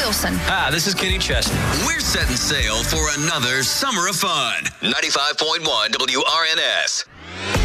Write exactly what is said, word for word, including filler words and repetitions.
Wilson. Hi, this is Kenny Chesney. We're setting sail for another summer of fun. ninety-five point one W R N S.